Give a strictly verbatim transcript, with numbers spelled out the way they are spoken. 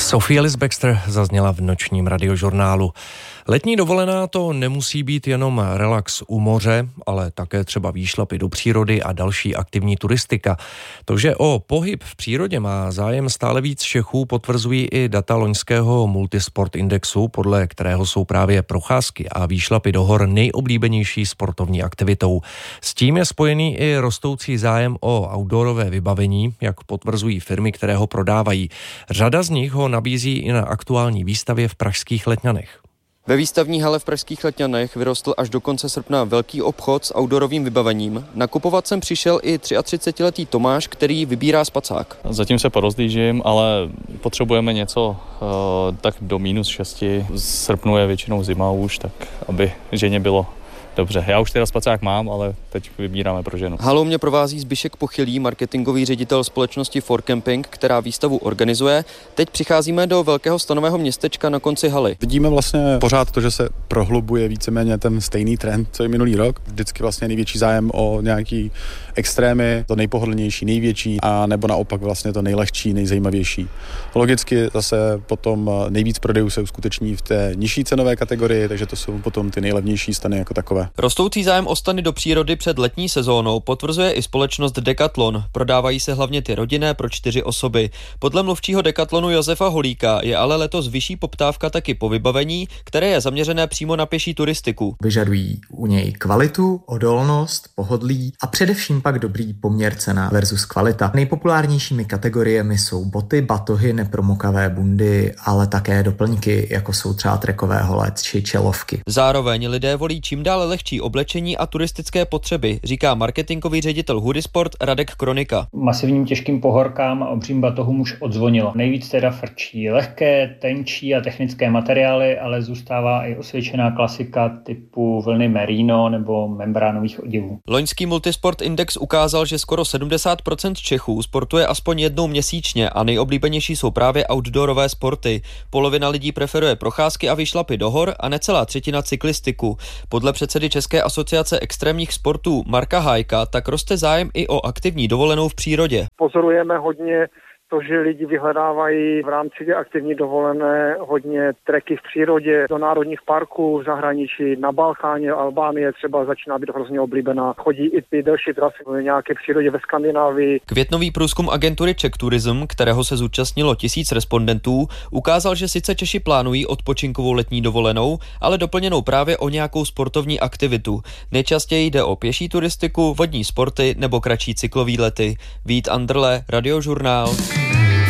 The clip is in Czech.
Sophie Ellis Bextor zazněla v nočním radiožurnálu. Letní dovolená to nemusí být jenom relax u moře, ale také třeba výšlapy do přírody a další aktivní turistika. To, že o pohyb v přírodě má zájem stále víc Čechů, potvrzují i data loňského Multisport Indexu, podle kterého jsou právě procházky a výšlapy do hor nejoblíbenější sportovní aktivitou. S tím je spojený i rostoucí zájem o outdoorové vybavení, jak potvrzují firmy, které ho prodávají. Řada z nich ho nabízí i na aktuální výstavě v pražských Letňanech. Ve výstavní hale v pražských Letňanech vyrostl až do konce srpna velký obchod s outdoorovým vybavením. Nakupovat sem přišel i třiatřicetiletý Tomáš, který vybírá spacák. Zatím se porozdýžím, ale potřebujeme něco uh, tak do minus šesti. V srpnu je většinou zima už, tak aby ženě bylo dobře. Já už teda spacák mám, ale teď vybíráme pro ženu. Halou mě provází Zbyšek Pochylý, marketingový ředitel společnosti For Camping, která výstavu organizuje. Teď přicházíme do velkého stanového městečka na konci haly. Vidíme vlastně pořád to, že se prohlubuje víceméně ten stejný trend, co je minulý rok. Vždycky vlastně největší zájem o nějaký extrémy, to nejpohodlnější, největší, a nebo naopak vlastně to nejlehčí, nejzajímavější. Logicky zase potom nejvíc prodejů se uskuteční v té nižší cenové kategorii, takže to jsou potom ty nejlevnější stany jako takové. Rostoucí zájem o stany do přírody před letní sezónou potvrzuje i společnost Decathlon. Prodávají se hlavně ty rodinné pro čtyři osoby. Podle mluvčího Decathlonu Josefa Holíka je ale letos vyšší poptávka taky po vybavení, které je zaměřené přímo na pěší turistiku. Vyžadují u něj kvalitu, odolnost, pohodlí a především pak dobrý poměr cena versus kvalita. Nejpopulárnějšími kategoriemi jsou boty, batohy, nepromokavé bundy, ale také doplňky, jako jsou třeba trekové hole či čelovky. Zároveň lidé volí čím dále lehčí oblečení a turistické potřeby, říká marketingový ředitel Hudisport Radek Kronika. Masivním těžkým pohorkám a obřím batohům už odzvonilo. Nejvíc teda frčí lehké, tenčí a technické materiály, ale zůstává i osvědčená klasika typu vlny merino nebo membránových oděvů. Loňský Multisport Index ukázal, že skoro sedmdesát procent Čechů sportuje aspoň jednou měsíčně a nejoblíbenější jsou právě outdoorové sporty. Polovina lidí preferuje procházky a výšlapy do hor a necelá třetina cyklistiku. Podle předsedy České asociace extrémních sportů Marka Hájka tak roste zájem i o aktivní dovolenou v přírodě. Pozorujeme hodně to, že lidi vyhledávají v rámci aktivní dovolené hodně treky v přírodě, do národních parků v zahraničí, na Balkáně, Albánie třeba začíná být hrozně oblíbená. Chodí i ty delší trasy v nějaké přírodě ve Skandinávii. Květnový průzkum agentury Czech Tourism, kterého se zúčastnilo tisíc respondentů, ukázal, že sice Češi plánují odpočinkovou letní dovolenou, ale doplněnou právě o nějakou sportovní aktivitu. Nejčastěji jde o pěší turistiku, vodní sporty nebo kratší cyklový lety. Vít Andrle, Radiožurnál.